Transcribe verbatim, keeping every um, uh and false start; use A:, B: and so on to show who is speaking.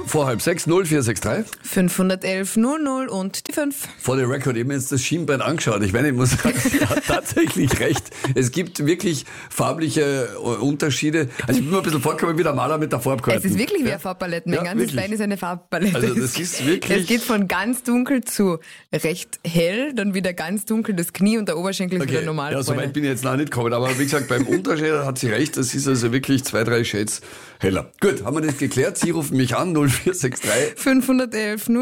A: vor halb sechs, null vier sechs drei.
B: fünfhundertelf null null und die fünf.
A: Vor der Record eben jetzt das Schienbein angeschaut. Ich meine, ich muss sagen, sie hat tatsächlich recht. Es gibt wirklich farbliche Unterschiede. Also ich bin mir ein bisschen vorgekommen wie der Maler mit der Farbkarte.
B: Es ist wirklich wie eine Farbpalette. Mein
A: Ja,
B: ganzes
A: wirklich.
B: Bein ist eine Farbpalette.
A: Also das ist wirklich...
B: Es geht von ganz dunkel zu recht hell, dann wieder ganz dunkel das Knie und der Oberschenkel ist wieder normal.
A: Ja, so weit bin ich jetzt noch nicht gekommen. Aber wie gesagt, beim Unterschied hat sie recht. Das ist also wirklich zwei, drei Shades heller. Gut, haben wir das geklärt. Sie rufen mich an, null vier sechs drei.
B: fünfhundertelf null